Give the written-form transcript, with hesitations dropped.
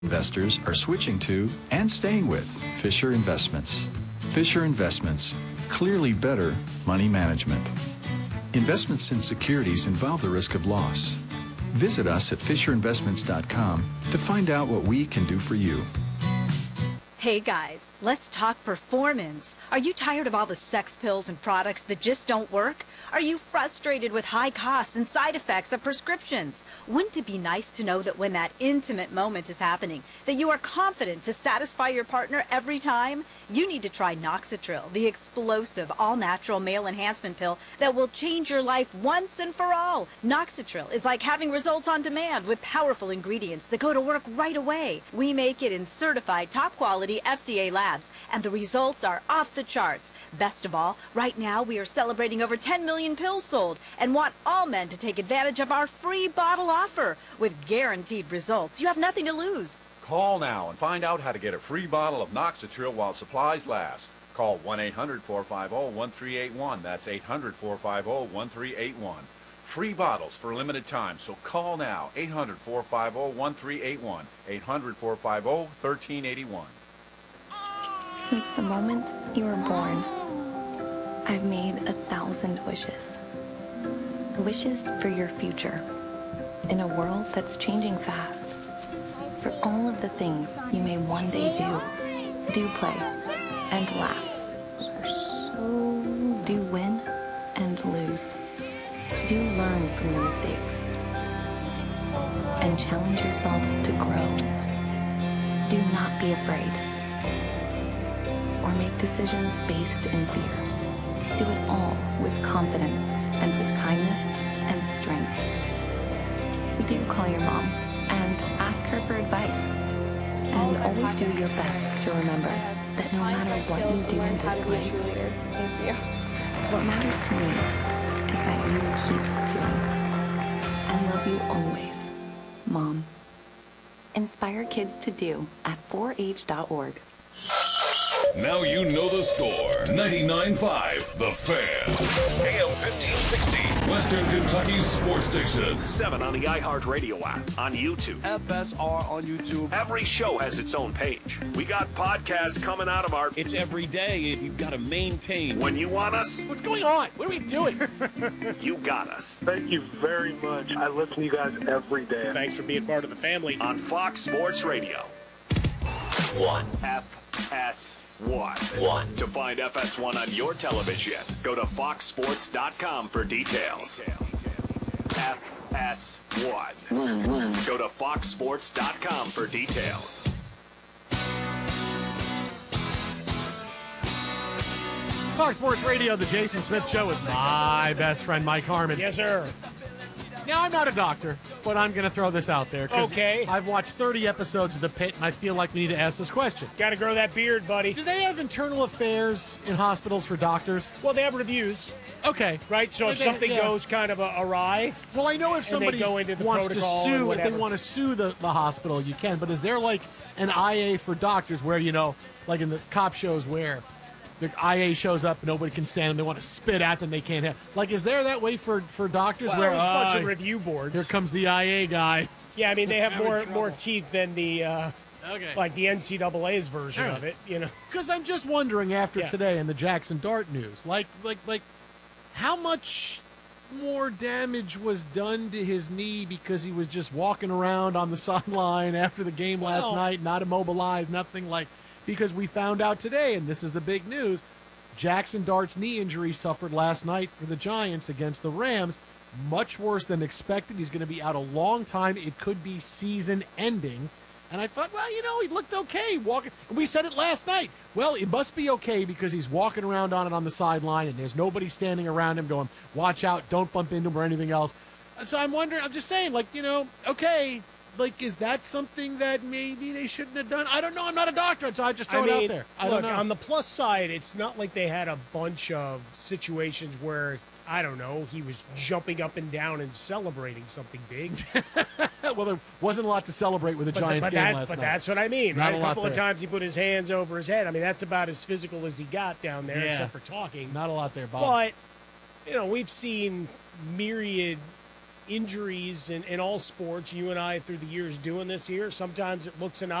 Investors are switching to and staying with Fisher Investments. Fisher Investments, clearly better money management. Investments in securities involve the risk of loss. Visit us at FisherInvestments.com to find out what we can do for you. Hey guys, let's talk performance. Are you tired of all the sex pills and products that just don't work? Are you frustrated with high costs and side effects of prescriptions? Wouldn't it be nice to know that when that intimate moment is happening, that you are confident to satisfy your partner every time? You need to try Noxitril, the explosive, all-natural male enhancement pill that will change your life once and for all. Noxitril is like having results on demand with powerful ingredients that go to work right away. We make it in certified, top-quality FDA labs, and the results are off the charts. Best of all, right now we are celebrating over 10 million pills sold and want all men to take advantage of our free bottle offer. With guaranteed results, you have nothing to lose. Call now and find out how to get a free bottle of Noxitril while supplies last. Call 1-800-450-1381. That's 800-450-1381. Free bottles for a limited time, so call now. 800-450-1381. 800-450-1381. Since the moment you were born, I've made 1,000 wishes. Wishes for your future. In a world that's changing fast. For all of the things you may one day do play, and laugh. Do win and lose. Do learn from your mistakes. And challenge yourself to grow. Do not be afraid. Or make decisions based in fear. Do it all with confidence and with kindness and strength. Do call your mom and ask her for advice. And always do your best to remember that no matter what you do in this life, thank you. What matters to me is that you keep doing. I love you always, Mom. Inspire kids to do at 4h.org. Now you know the score. 99.5 The Fan. AM 1560. Western Kentucky's sports station. 7 on the iHeartRadio app. On YouTube. FSR on YouTube. Every show has its own page. We got podcasts coming out of our... It's every day. You've got to maintain. When you want us... What's going on? What are we doing? You got us. Thank you very much. I listen to you guys every day. Thanks for being part of the family. On Fox Sports Radio. 1. FS1. To find FS1 on your television, go to foxsports.com for details. FS1. Go to foxsports.com for details. Fox Sports Radio, the Jason Smith Show with my best friend Mike Harmon. Yes, sir. Now, I'm not a doctor, but I'm going to throw this out there. Okay. I've watched 30 episodes of The Pit, and I feel like we need to ask this question. Got to grow that beard, buddy. Do they have internal affairs in hospitals for doctors? Well, they have reviews. Okay. Right? So if something goes kind of awry. Well, I know if somebody wants to sue, if they want to sue the hospital, you can. But is there like an IA for doctors where, you know, like in the cop shows where the IA shows up, nobody can stand them, they want to spit at them, they can't have. Like, is there that way for doctors? Well, there's a bunch of review boards. Here comes the IA guy. Yeah, I mean, they have more teeth than the like the NCAA's version of it, you know. Because I'm just wondering after today and the Jackson Dart news, like how much more damage was done to his knee because he was just walking around on the sideline after the game last night, not immobilized, nothing like. Because we found out today, and this is the big news, Jackson Dart's knee injury suffered last night for the Giants against the Rams. Much worse than expected. He's going to be out a long time. It could be season-ending. And I thought, well, you know, he looked okay walking. And we said it last night. Well, it must be okay because he's walking around on it on the sideline, and there's nobody standing around him going, watch out, don't bump into him or anything else. So I'm wondering, I'm just saying, like, you know, okay, like, is that something that maybe they shouldn't have done? I don't know. I'm not a doctor, so I just throw it out there. I don't know. On the plus side, it's not like they had a bunch of situations where, I don't know, he was jumping up and down and celebrating something big. Well, there wasn't a lot to celebrate with the Giants game last night. But that's what I mean, Not right? A couple of times he put his hands over his head. I mean, that's about as physical as he got down there, except for talking. Not a lot there, Bob. But, you know, we've seen myriad injuries in all sports. You and I, through the years doing this here, sometimes it looks